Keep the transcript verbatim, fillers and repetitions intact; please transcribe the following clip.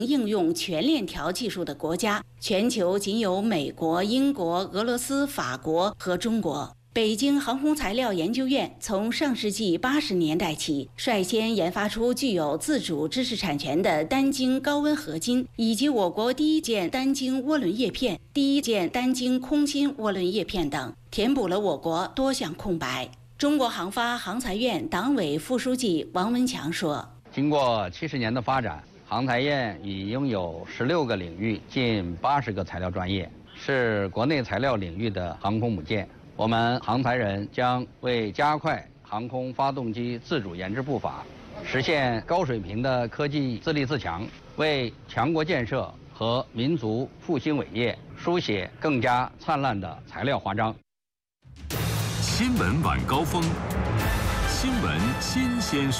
应用全链条技术的国家，全球仅有美国、英国、俄罗斯、法国和中国。北京航空材料研究院从上世纪八十年代起，率先研发出具有自主知识产权的单晶高温合金，以及我国第一件单晶涡轮叶片、第一件单晶空心涡轮叶片等，填补了我国多项空白。中国航发航材院党委副书记王文强说：“ 经过七十年的发展，航材院已拥有十六个领域、近八十个材料专业，是国内材料领域的航空母舰。我们航材人将为加快航空发动机自主研制步伐，实现高水平的科技自立自强，为强国建设和民族复兴伟业书写更加灿烂的材料华章。” 新闻晚高峰，新闻新鲜说。